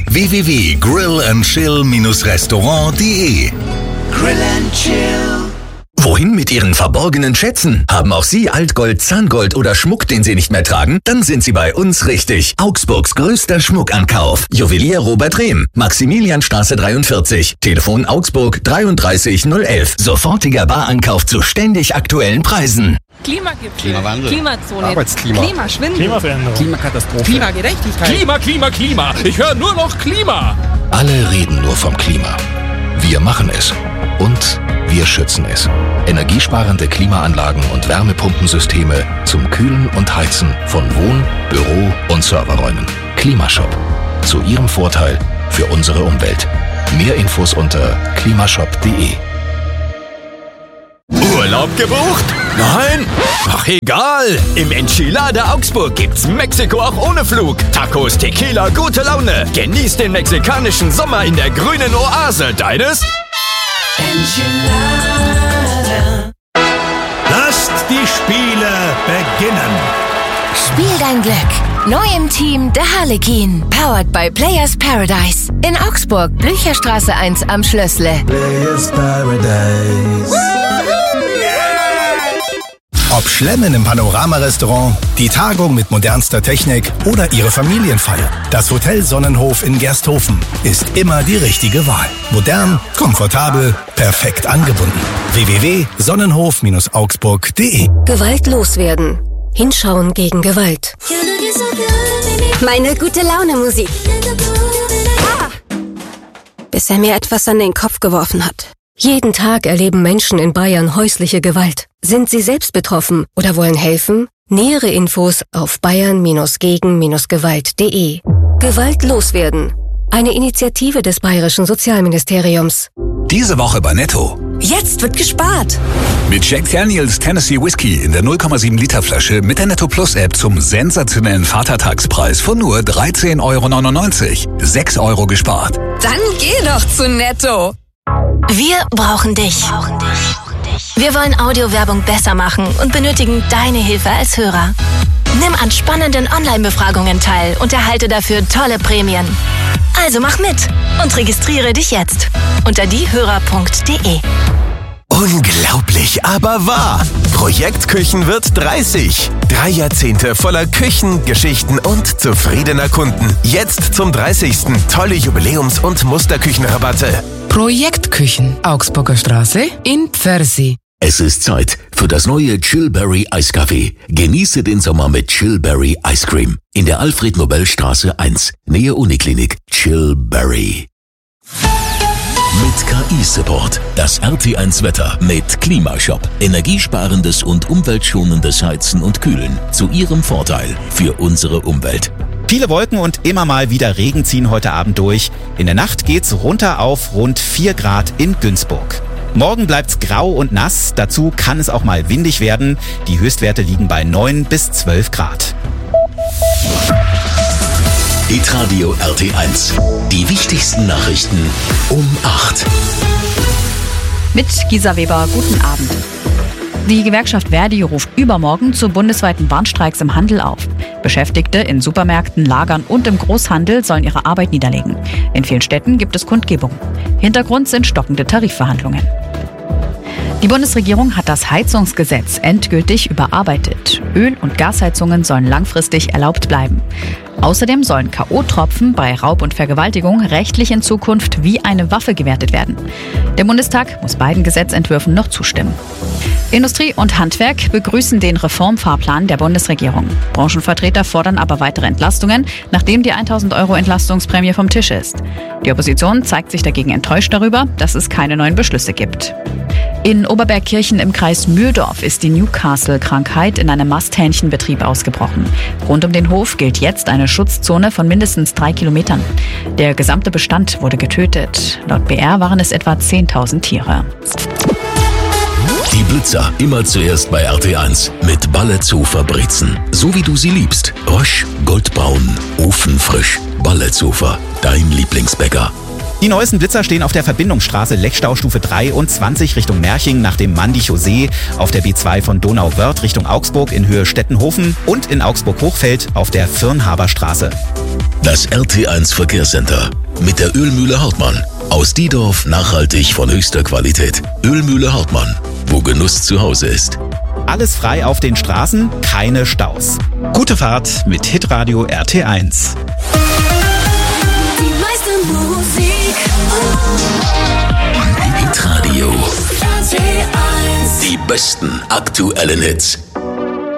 www.grillandchill-restaurant.de. Grill and Chill. Wohin mit Ihren verborgenen Schätzen? Haben auch Sie Altgold, Zahngold oder Schmuck, den Sie nicht mehr tragen? Dann sind Sie bei uns richtig. Augsburgs größter Schmuckankauf. Juwelier Robert Rehm, Maximilianstraße 43. Telefon Augsburg 33011. Sofortiger Barankauf zu ständig aktuellen Preisen. Klimagipfel, Klimawandel, Klimazone, Arbeitsklima, Klimaschwindel, Klimaveränderung, Klimakatastrophe, Klimagerechtigkeit. Klima. Ich höre nur noch Klima. Alle reden nur vom Klima. Wir machen es. Und wir schützen es. Energiesparende Klimaanlagen und Wärmepumpensysteme zum Kühlen und Heizen von Wohn-, Büro- und Serverräumen. Klimashop. Zu Ihrem Vorteil für unsere Umwelt. Mehr Infos unter klimashop.de. Urlaub gebucht? Nein? Ach egal, im Enchilada Augsburg gibt's Mexiko auch ohne Flug. Tacos, Tequila, gute Laune. Genieß den mexikanischen Sommer in der grünen Oase deines Enchilada. Lasst die Spiele beginnen. Spiel dein Glück. Neu im Team der Harlekin. Powered by Players Paradise. In Augsburg, Blücherstraße 1 am Schlössle. Players Paradise. Ob Schlemmen im Panorama-Restaurant, die Tagung mit modernster Technik oder Ihre Familienfeier. Das Hotel Sonnenhof in Gersthofen ist immer die richtige Wahl. Modern, komfortabel, perfekt angebunden. www.sonnenhof-augsburg.de. Gewalt loswerden. Hinschauen gegen Gewalt. Meine gute Laune Musik. Bis er mir etwas an den Kopf geworfen hat. Jeden Tag erleben Menschen in Bayern häusliche Gewalt. Sind Sie selbst betroffen oder wollen helfen? Nähere Infos auf bayern-gegen-gewalt.de. Gewalt loswerden. Eine Initiative des Bayerischen Sozialministeriums. Diese Woche bei Netto. Jetzt wird gespart. Mit Jack Daniels Tennessee Whiskey in der 0,7 Liter Flasche mit der Netto Plus App zum sensationellen Vatertagspreis von nur 13,99 €. 6 € gespart. Dann geh doch zu Netto. Wir brauchen dich. Wir wollen Audiowerbung besser machen und benötigen deine Hilfe als Hörer. Nimm an spannenden Online-Befragungen teil und erhalte dafür tolle Prämien. Also mach mit und registriere dich jetzt unter diehörer.de. Unglaublich, aber wahr. Projekt Küchen wird 30. 3 Jahrzehnte voller Küchen, Geschichten und zufriedener Kunden. Jetzt zum 30. tolle Jubiläums- und Musterküchenrabatte. Projekt Küchen, Augsburger Straße in Pfersee. Es ist Zeit für das neue Chillberry Eiskaffee. Genieße den Sommer mit Chillberry Ice Cream. In der Alfred-Nobel-Straße 1, Nähe Uniklinik. Chillberry. Mit KI-Support. Das RT1-Wetter mit Klimashop. Energiesparendes und umweltschonendes Heizen und Kühlen. Zu Ihrem Vorteil für unsere Umwelt. Viele Wolken und immer mal wieder Regen ziehen heute Abend durch. In der Nacht geht's runter auf rund 4 Grad in Günzburg. Morgen bleibt's grau und nass. Dazu kann es auch mal windig werden. Die Höchstwerte liegen bei 9 bis 12 Grad. Hitradio RT1. Die wichtigsten Nachrichten um 8. Mit Gisa Weber, guten Abend. Die Gewerkschaft Verdi ruft übermorgen zu bundesweiten Warnstreiks im Handel auf. Beschäftigte in Supermärkten, Lagern und im Großhandel sollen ihre Arbeit niederlegen. In vielen Städten gibt es Kundgebungen. Hintergrund sind stockende Tarifverhandlungen. Die Bundesregierung hat das Heizungsgesetz endgültig überarbeitet. Öl- und Gasheizungen sollen langfristig erlaubt bleiben. Außerdem sollen K.O.-Tropfen bei Raub und Vergewaltigung rechtlich in Zukunft wie eine Waffe gewertet werden. Der Bundestag muss beiden Gesetzentwürfen noch zustimmen. Industrie und Handwerk begrüßen den Reformfahrplan der Bundesregierung. Branchenvertreter fordern aber weitere Entlastungen, nachdem die 1.000 € Entlastungsprämie vom Tisch ist. Die Opposition zeigt sich dagegen enttäuscht darüber, dass es keine neuen Beschlüsse gibt. In Oberbergkirchen im Kreis Mühldorf ist die Newcastle-Krankheit in einem Masthähnchenbetrieb ausgebrochen. Rund um den Hof gilt jetzt eine Schutzzone von mindestens 3 Kilometern. Der gesamte Bestand wurde getötet. Laut BR waren es etwa 10.000 Tiere. Die Blitzer immer zuerst bei RT1 mit Balletzofer Brezen. So wie du sie liebst. Rösch, goldbraun, ofenfrisch. Balletzofer, dein Lieblingsbäcker. Die neuesten Blitzer stehen auf der Verbindungsstraße Lechstaustufe 23 Richtung Merching nach dem Mandichow-See, auf der B2 von Donauwörth Richtung Augsburg in Höhe Stettenhofen und in Augsburg-Hochfeld auf der Firnhaber Straße. Das RT1 Verkehrscenter mit der Ölmühle Hartmann. Aus Diedorf nachhaltig von höchster Qualität. Ölmühle Hartmann, wo Genuss zu Hause ist. Alles frei auf den Straßen, keine Staus. Gute Fahrt mit Hitradio RT1. Die meiste Musik. Hitradio. RT1. Die besten aktuellen Hits.